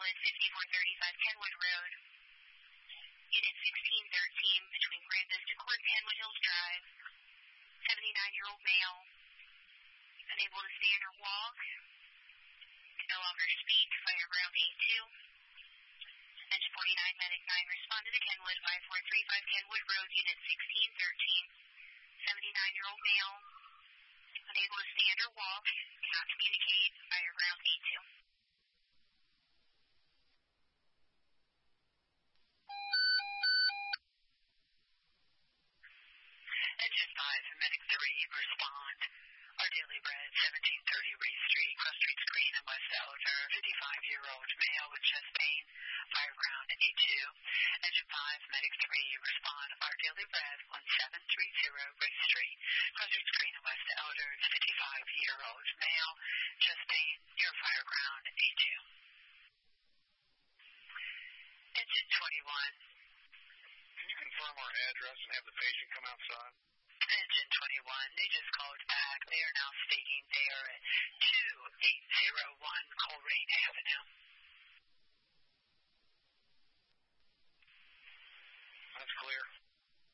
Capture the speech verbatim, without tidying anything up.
Kenwood, fifty-four thirty-five Kenwood Road. Unit sixteen thirteen between Grand Vista Court, Kenwood Hills Drive. seventy-nine-year-old male. Unable to stand or walk. Can no longer speak. Fire ground A two. Engine forty-nine, Medic nine, respond to the Kenwood, five four three five Kenwood Road, Unit sixteen thirteen. seventy-nine-year-old male. Unable to stand or walk. Cannot communicate. Fire ground A two. Engine five, Medic three, respond. Our daily bread, seventeen thirty Ray Street, Cross Street Screen in West Elder, fifty-five-year-old male with chest pain, fire ground A two. Engine five, Medic three, respond. Our daily bread, seventeen thirty Ray Street, Cross Street Screen in West Elder, fifty-five-year-old male, chest pain, your fire ground A two. Engine twenty-one. Can you confirm our address and have the patient come outside? Engine twenty-one, they just called back. They are now stating they are at two eight zero one Coleraine Avenue.